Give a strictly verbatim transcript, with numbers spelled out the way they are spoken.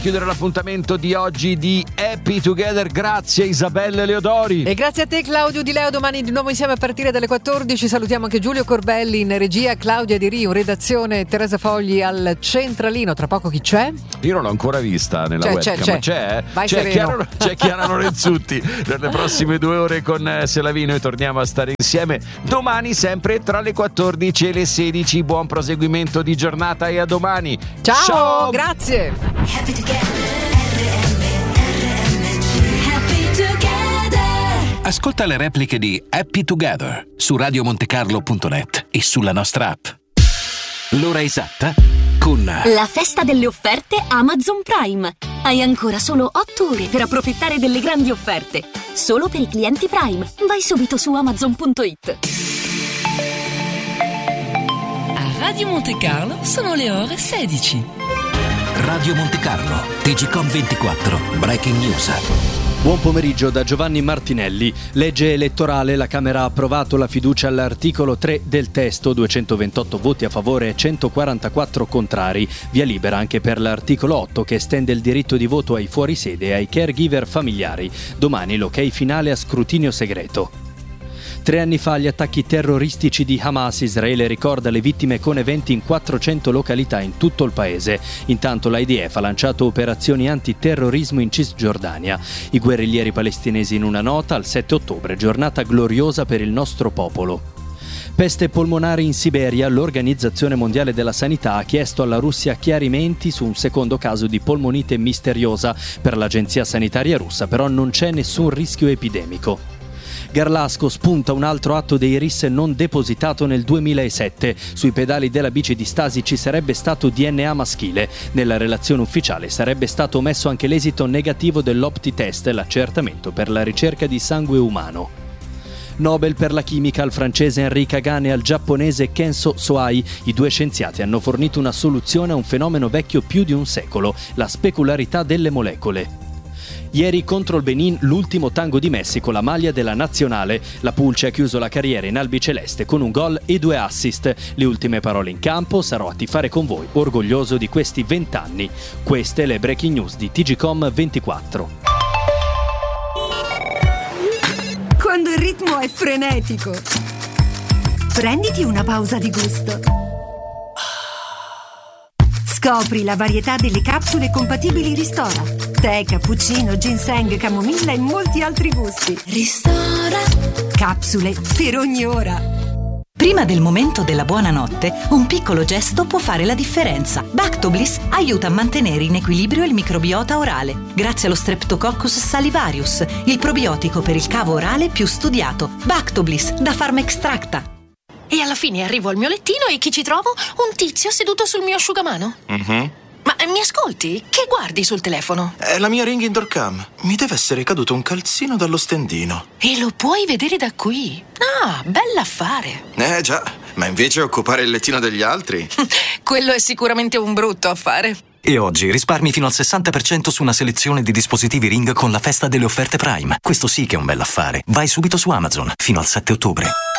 Chiudere l'appuntamento di oggi di Happy Together. Grazie Isabella Leodori. E grazie a te Claudio Di Leo. Domani di nuovo insieme a partire dalle quattordici. Salutiamo anche Giulio Corbelli in regia, Claudia Di Rio in redazione, Teresa Fogli al centralino. Tra poco chi c'è? Io non l'ho ancora vista nella c'è, webcam. c'è, c'è. Ma c'è? Vai c'è, sereno. Chiara, c'è Chiara Lorenzutti per le prossime due ore con Selavino e torniamo a stare insieme domani sempre tra le quattordici e le sedici. Buon proseguimento di giornata e a domani. Ciao, Ciao. grazie. Happy together, R M, R M G, happy together. Ascolta le repliche di Happy Together su radio montecarlo punto net e sulla nostra app. L'ora esatta con la festa delle offerte Amazon Prime. Hai ancora solo otto ore per approfittare delle grandi offerte. Solo per i clienti Prime. Vai subito su amazon punto it. A Radio Montecarlo sono le ore sedici. Radio Montecarlo, T G Com ventiquattro, Breaking News. Buon pomeriggio da Giovanni Martinelli. Legge elettorale, la Camera ha approvato la fiducia all'articolo tre del testo, duecentoventotto voti a favore e centoquarantaquattro contrari. Via libera anche per l'articolo otto che estende il diritto di voto ai fuorisede e ai caregiver familiari. Domani l'ok finale a scrutinio segreto. Tre anni fa gli attacchi terroristici di Hamas, Israele ricorda le vittime con eventi in quattrocento località in tutto il paese. Intanto l'I D F ha lanciato operazioni antiterrorismo in Cisgiordania. I guerriglieri palestinesi in una nota al sette ottobre, giornata gloriosa per il nostro popolo. Peste polmonare in Siberia, l'Organizzazione Mondiale della Sanità ha chiesto alla Russia chiarimenti su un secondo caso di polmonite misteriosa. Per l'agenzia sanitaria russa però non c'è nessun rischio epidemico. Garlasco spunta un altro atto dei R I S non depositato nel duemilasette. Sui pedali della bici di Stasi ci sarebbe stato D N A maschile. Nella relazione ufficiale sarebbe stato omesso anche l'esito negativo dell'Opti-test, l'accertamento per la ricerca di sangue umano. Nobel per la chimica al francese Henri Kagan e al giapponese Kenso Soai. I due scienziati hanno fornito una soluzione a un fenomeno vecchio più di un secolo, la specularità delle molecole. Ieri contro il Benin l'ultimo tango di Messi con la maglia della nazionale. La Pulce ha chiuso la carriera in albiceleste con un gol e due assist. Le ultime parole in campo: sarò a tifare con voi, orgoglioso di questi vent'anni. Queste le breaking news di T G Com ventiquattro. Quando il ritmo è frenetico, prenditi una pausa di gusto. Scopri la varietà delle capsule compatibili Ristora. Tè, cappuccino, ginseng, camomilla e molti altri gusti. Ristora. Capsule per ogni ora. Prima del momento della buonanotte, un piccolo gesto può fare la differenza. Bactobliss aiuta a mantenere in equilibrio il microbiota orale, grazie allo Streptococcus salivarius, il probiotico per il cavo orale più studiato. Bactobliss da Pharmaextracta. E alla fine arrivo al mio lettino e chi ci trovo? Un tizio seduto sul mio asciugamano. Mm-hmm. Ma mi ascolti? Che guardi sul telefono? È la mia Ring Indoor Cam. Mi deve essere caduto un calzino dallo stendino. E lo puoi vedere da qui. Ah, bell'affare. Eh già, ma invece occupare il lettino degli altri? Quello è sicuramente un brutto affare. E oggi risparmi fino al sessanta per cento su una selezione di dispositivi Ring con la festa delle offerte Prime. Questo sì che è un bell'affare. Vai subito su Amazon, fino al sette ottobre.